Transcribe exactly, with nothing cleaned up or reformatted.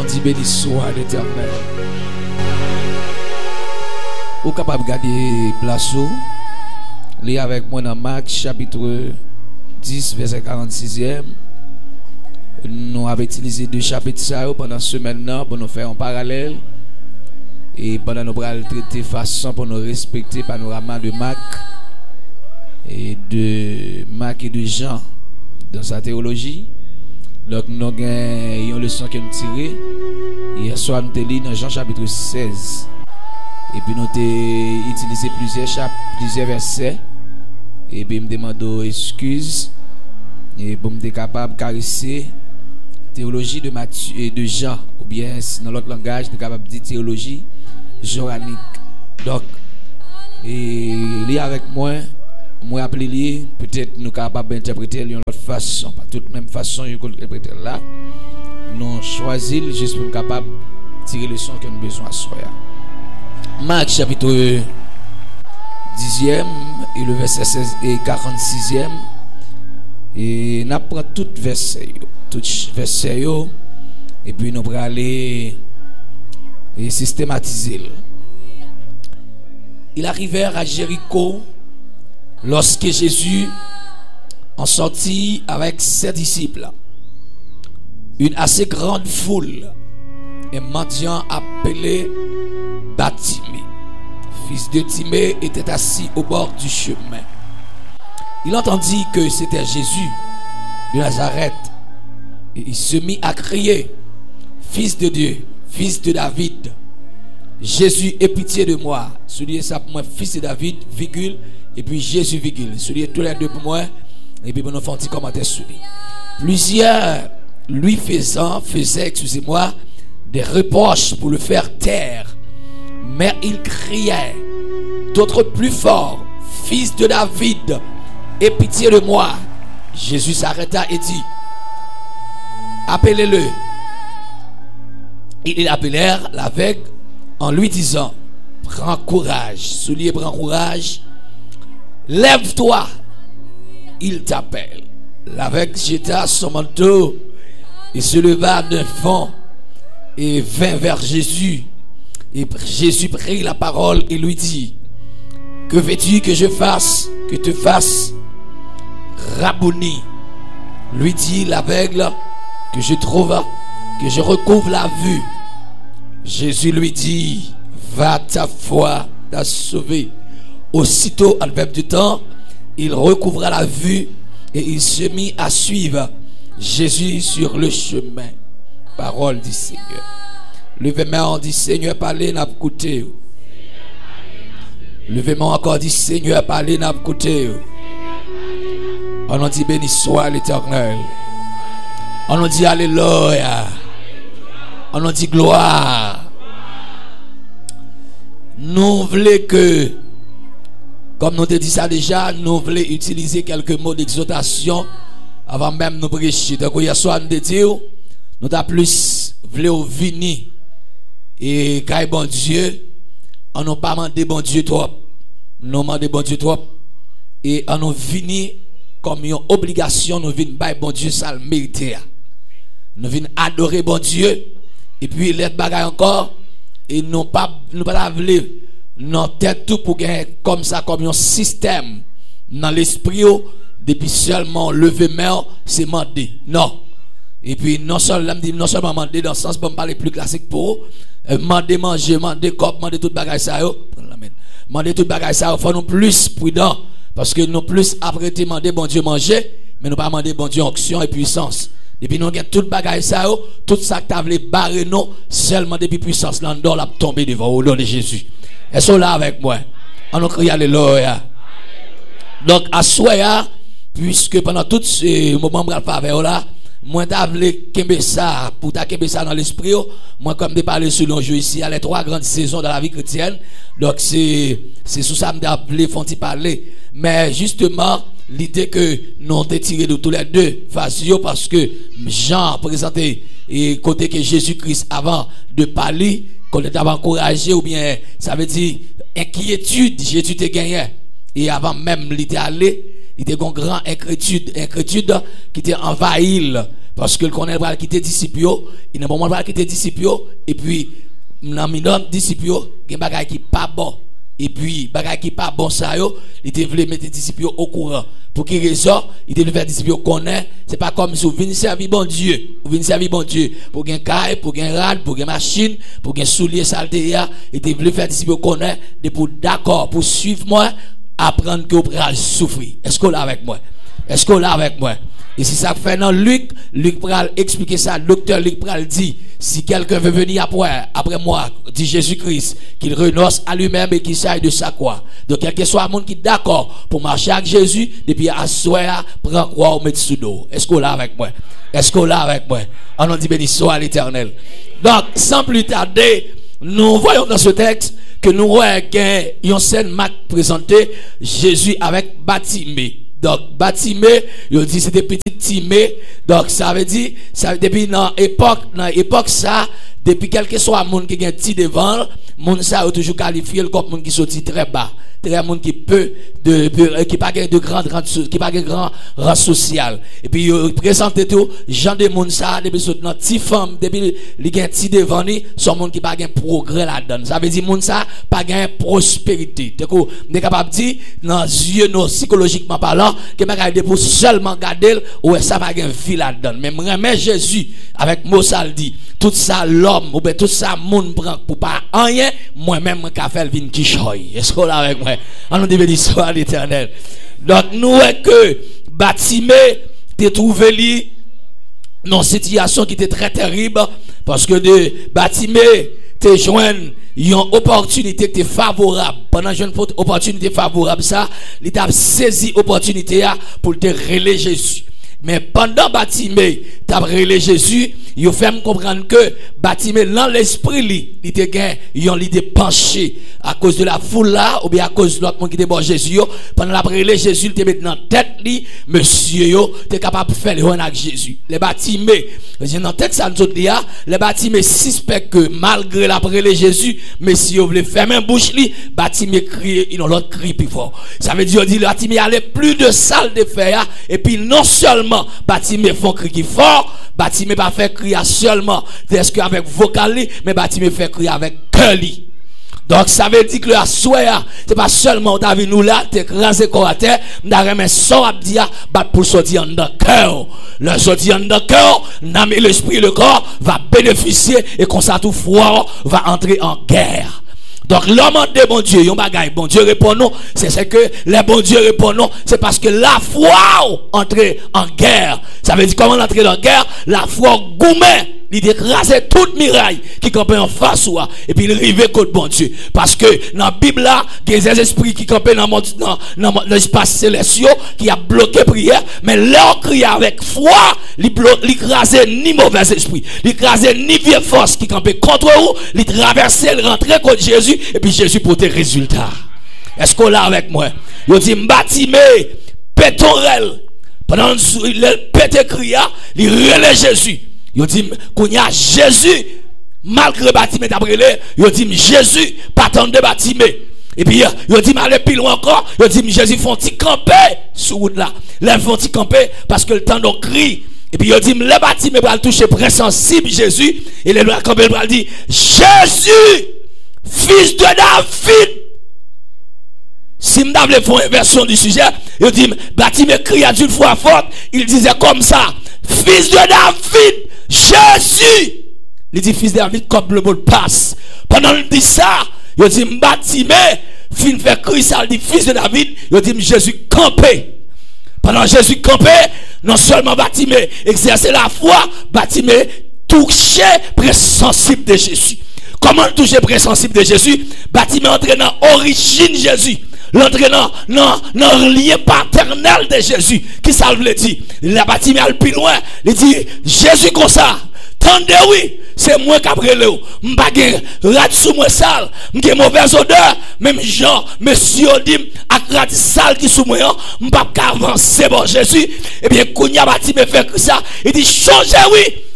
dit béni soit l'Éternel. Ou capable de garder place où lis avec moi dans Marc chapitre dix verset quarante-sixième. Nous avons utilisé deux chapitres ça pendant ce semaine pour nous faire un parallèle et pendant nous allons traiter façon pour nous respecter panorama de Marc et de Marc et de Jean dans sa théologie. Donc nous avons une leçon que nous tiré hier soir nous avons lu dans Jean chapitre seize et puis nous avons utilisé plusieurs chapitres, plusieurs versets et puis me demande excuse et pour me capable de caresser théologie de Matthieu et de Jean ou bien dans l'autre langage nous capable de dire théologie joranique. Donc et lire avec moi moi appeler lié peut-être nous capable d'interpréter d'une autre façon pas toute même façon que interpréter là nous choisir juste pour capable tirer le son que nous besoin à soi. Marc chapitre dixième et le verset seize et quarante-sixième et n'a prend tout verset tout verset et puis nous allons aller et systématiser. Ils arrivèrent à Jéricho lorsque Jésus en sortit avec ses disciples. Une assez grande foule, un mendiant appelé Bartimée, fils de Timée, était assis au bord du chemin. Il entendit que c'était Jésus de Nazareth et il se mit à crier: Fils de Dieu, fils de David, Jésus, aie pitié de moi. Celui ça pour moi, fils de David, virgule, et puis Jésus, virgule. Celui tous les deux pour moi, et puis nous faisons un petit commentaire sur lui. Plusieurs lui faisant, faisaient, excusez-moi, des reproches pour le faire taire. Mais il criait d'autres plus fort: Fils de David, aie pitié de moi. Jésus s'arrêta et dit: Appelez-le. Ils appelèrent l'aveugle en lui disant: Prends courage. Soulier, prends courage. Lève-toi. Il t'appelle. L'aveugle jeta son manteau et se leva d'un bond et vint vers Jésus. Et Jésus prit la parole et lui dit: Que veux-tu que je fasse, que te fasse? Rabouni. Lui dit l'aveugle: Que je trouve, que je recouvre la vue. Jésus lui dit: Va, ta foi t'a sauvé. Aussitôt, en même du temps, il recouvra la vue et il se mit à suivre Jésus sur le chemin. Parole du Seigneur. Levez-moi, on dit: Seigneur, parlez, n'a pas écouté. Levez-moi encore, dit: Seigneur, parlez, n'a pas écouté. On dit: Béni soit l'Éternel. On dit: Alléluia. On dit: gloire. Nous voulons que, comme nous te dit ça déjà, nous voulons utiliser quelques mots d'exhortation avant même nous prêcher. Donc hier soir nous te dit, nous t'a plus voulu venir et quand bon Dieu, on n'a pas demandé bon Dieu trop, nous demandé bon Dieu trop et on nous venir comme une obligation, nous venons bailler bon Dieu ça le mérite. Nous venons adorer bon Dieu et puis l'autre bagaille encore et non pas nous pas voulu non tête tout pour gagner comme ça comme un système dans l'esprit depuis seulement lever main c'est demander non et puis non seulement non seulement demander dans le sens pour me parler plus classique pour demander manger demander cop demander toute bagaille ça yo demander toute bagaille ça faut nous plus prudent parce que nous plus après demander bon Dieu manger mais nous pas demander bon Dieu onction et puissance. Depuis nous avons toute bagaille ça, tout ça que tu as voulu barrer nous, seulement depuis puissance l'endor l'a tombé devant au nom de Jésus. Elles sont là avec moi. On nous crie alléluia. Donc à soi, puisque pendant tout ce moment où je vais là, moi t'as voulu kembe ça pour ta kembe ça dans l'esprit, moi comme de parler sur l'enjeu ici, il y a les trois grandes saisons dans la vie chrétienne. Donc c'est c'est sous ça me appelé font-ils parler. Mais justement l'idée que nous avons tiré de tous les deux faciaux parce que Jean présenté et côté que Jésus-Christ avant de parler qu'on était encouragé ou bien ça veut dire inquiétude Jésus te gagné et avant même il était allé il était une grande inquiétude inquiétude qui était envahi Parce que le connaît va quitter disciple, il n'a pas va quitter disciple et puis dans minimum disciple, il y a des bagages qui pas bon. Et puis, bagay qui pas bon ça yo, il te voulait mettre disciples au courant. Pour quelle raison? Il te voulait faire disciples connaît, c'est pas comme si vous venez servir bon Dieu, vous venez servir bon Dieu pour gain caille, pour gain rad, pour gain machine, pour gain soulier saleté ya, il te voulait faire disciples connaît, de pour d'accord pour suivre moi, apprendre que vous pral souffrir. Est-ce que vous là avec moi? Est-ce que vous là avec moi? Et si ça fait dans Luc, Luc pral expliquer ça, docteur Luc pral dit, si quelqu'un veut venir après, après moi, dit Jésus-Christ, qu'il renonce à lui-même et qu'il s'aille de sa croix. Donc, quel que soit le monde qui est d'accord pour marcher avec Jésus, depuis à soi, prend croix ou met sous dos. Est-ce qu'on l'a avec moi? Est-ce qu'on l'a avec moi? On dit béni soit l'Éternel. Donc, sans plus tarder, nous voyons dans ce texte que nous voyons une scène Marc présenté Jésus avec Bartimée. Donc, Bartimée, il dit c'était petit Timée. Donc, ça veut dire, ça, depuis dans l'époque, dans l'époque, ça, depuis quel que soit le monde qui a un petit devant, le monde ça a toujours qualifié comme monde qui sortit très bas. Très monde qui peut, de, qui pas de grand, grand, qui pas de grand rang social. Et puis, il présente tout, gens de monde ça, depuis dans petit femme, depuis les gens petit devant, sont monde qui pas de progrès là-dedans. Ça veut dire, monde ça, pas de prospérité. Du coup, on est capable de dire, dans les yeux, psychologiquement parlant, que je pour seulement garder, ou ça pas de vie là-dedans. Mais moi, Jésus, avec Moussa dit, tout ça, l'homme, ou bien tout ça, monde prend pour pas rien, moi-même, je vais faire le vin qui choye. Est-ce qu'on l'a avec moi? On dit béni soit l'Éternel. Donc, nous, est que Bartimée, t'es trouvé lui dans une situation qui était très terrible, parce que de Bartimée, t'es joint une opportunité qui était favorable. Pendant une opportunité favorable, ça, il t'a saisi l'opportunité pour te relayer Jésus. Mais pendant Bartimée, t'as relé Jésus, il fait me comprendre que Bartimée, dans l'esprit, il était gain, il a l'idée penché à cause de la foule là, ou bien à cause de l'autre monde qui était bon Jésus. Pendant la relé Jésus, il était maintenant tête li, monsieur yo, t'es capable de faire le avec Jésus. Les Bartimée, j'ai dans tête ça nous autres là, les Bartimée suspectent que malgré la relé Jésus, monsieur voulait fermer un bouche li, Bartimée crier, il a l'autre cri plus fort. Ça veut dire, dit Bartimée allait plus de salle de fer, et puis non seulement Bartimée font crier fort, Bartimée pas fait crier seulement est-ce qu'avec vocal, mais Bartimée fait crier avec cœur. Donc ça veut dire que le soir, c'est pas seulement on vu nous là, t'es écrasé corps à terre, n'a remis son abdia, bat pour sortir en dans cœur. Le sortir en dans cœur, n'ame l'esprit et le corps va bénéficier et comme ça tout froid va entrer en guerre. Donc l'homme de bon Dieu, yon bagay, bon Dieu répond non, c'est ce que les bon Dieu répond non, c'est parce que la foi entre en guerre. Ça veut dire comment entrer en guerre? La foi gourmet. Il écrasait toute miraille qui campait en face ou et puis il arrivait contre bon Dieu parce que dans la Bible là il y a des esprits qui campaient dans dans dans l'espace céleste qui a bloqué prière mais leur criait avec foi il écrasait ni mauvais esprit il écrasait ni vieille force qui campait contre vous il traversait il rentrait contre Jésus et puis Jésus portait résultat. Est-ce qu'on l'a avec moi? Il dit Bartimée pétorel pendant il pète cria il relève Jésus. Il dit, qu'on y a Jésus, malgré Bartimée d'abrélé, il dit, Jésus, pas tant de Bartimée. Et puis, il dit, mais aller plus loin encore, il dit, Jésus, font-ils camper sur route là. Là, font-ils camper parce que le temps d'on crie. Et puis, il dit, le Bartimée va le toucher présensible Jésus. Et le camper va dire, Jésus, fils de David. Si m'davle font une version du sujet, il dit, Bartimée cria d'une fois forte, il disait comme ça, fils de David, Jésus. Il dit fils de David comme le mot passe. Pendant qu'il dit ça, il dit Bartimée, fin fait crier ça, il dit fils de David, il dit Jésus campé. Pendant Jésus campé, non seulement Bartimée exerçait la foi, Bartimée touchait présensible de Jésus. Comment toucher présensible de Jésus? Bartimée entrait dans l'origine de Jésus. L'entraîneur dans le lien paternel de Jésus. Qui ça veut dire? La Bartimée al plus loin. Il dit Jésus comme ça. Tendez oui, c'est moi qui après le. M'pa gen rat sous moi sale, m'gen mauvaise odeur, même Jean, monsieur dit ak rat sale qui sous moi, m'pa avancer bon Jésus. Et bien Kounya Bartimée fait ça, il dit changez oui.